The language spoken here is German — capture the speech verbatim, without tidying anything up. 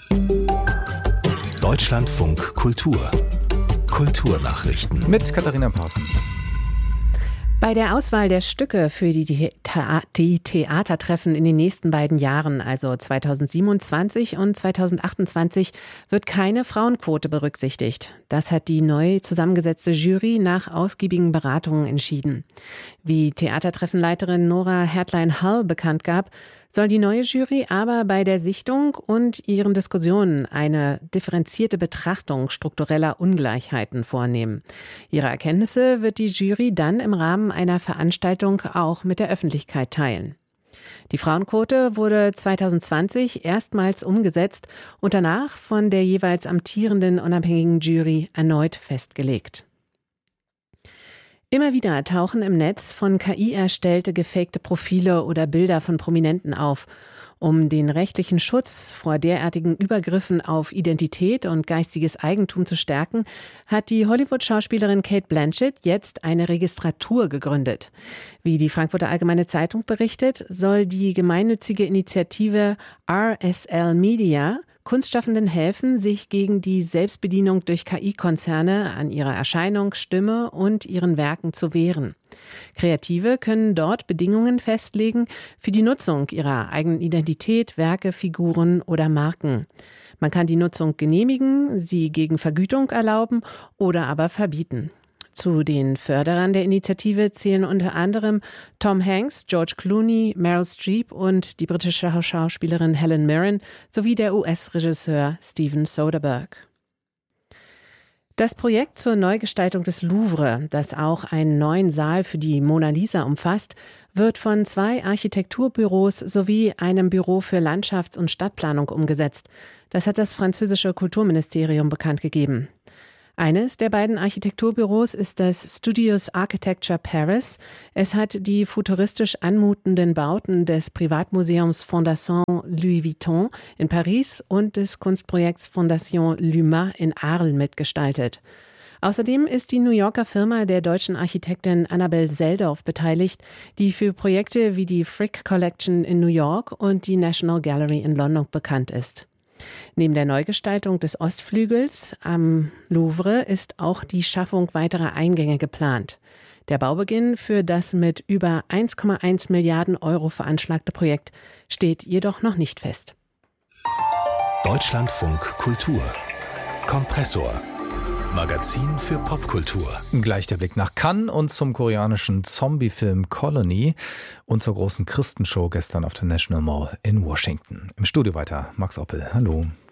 Deutschlandfunk Kultur. Kulturnachrichten. Mit Katharina Pausens. Bei der Auswahl der Stücke für die, Thea- die Theatertreffen in den nächsten beiden Jahren, also zweitausendsiebenundzwanzig und zweitausendachtundzwanzig, wird keine Frauenquote berücksichtigt. Das hat die neu zusammengesetzte Jury nach ausgiebigen Beratungen entschieden. Wie Theatertreffenleiterin Nora Hertlein-Hall bekannt gab, soll die neue Jury aber bei der Sichtung und ihren Diskussionen eine differenzierte Betrachtung struktureller Ungleichheiten vornehmen. Ihre Erkenntnisse wird die Jury dann im Rahmen einer Veranstaltung auch mit der Öffentlichkeit teilen. Die Frauenquote wurde zweitausendzwanzig erstmals umgesetzt und danach von der jeweils amtierenden unabhängigen Jury erneut festgelegt. Immer wieder tauchen im Netz von K I erstellte gefakte Profile oder Bilder von Prominenten auf. Um den rechtlichen Schutz vor derartigen Übergriffen auf Identität und geistiges Eigentum zu stärken, hat die Hollywood-Schauspielerin Cate Blanchett jetzt eine Registratur gegründet. Wie die Frankfurter Allgemeine Zeitung berichtet, soll die gemeinnützige Initiative R S L Media Kunstschaffenden helfen, sich gegen die Selbstbedienung durch K I-Konzerne an ihrer Erscheinung, Stimme und ihren Werken zu wehren. Kreative können dort Bedingungen festlegen für die Nutzung ihrer eigenen Identität, Werke, Figuren oder Marken. Man kann die Nutzung genehmigen, sie gegen Vergütung erlauben oder aber verbieten. Zu den Förderern der Initiative zählen unter anderem Tom Hanks, George Clooney, Meryl Streep und die britische Schauspielerin Helen Mirren sowie der U S-Regisseur Steven Soderbergh. Das Projekt zur Neugestaltung des Louvre, das auch einen neuen Saal für die Mona Lisa umfasst, wird von zwei Architekturbüros sowie einem Büro für Landschafts- und Stadtplanung umgesetzt. Das hat das französische Kulturministerium bekannt gegeben. Eines der beiden Architekturbüros ist das Studios Architecture Paris. Es hat die futuristisch anmutenden Bauten des Privatmuseums Fondation Louis Vuitton in Paris und des Kunstprojekts Fondation Luma in Arles mitgestaltet. Außerdem ist die New Yorker Firma der deutschen Architektin Annabel Seldorf beteiligt, die für Projekte wie die Frick Collection in New York und die National Gallery in London bekannt ist. Neben der Neugestaltung des Ostflügels am Louvre ist auch die Schaffung weiterer Eingänge geplant. Der Baubeginn für das mit über eins Komma eins Milliarden Euro veranschlagte Projekt steht jedoch noch nicht fest. Deutschlandfunk Kultur. Kompressor. Magazin für Popkultur. Gleich der Blick nach Cannes und zum koreanischen Zombie-Film Colony und zur großen Christenshow gestern auf der National Mall in Washington. Im Studio weiter Max Oppel. Hallo.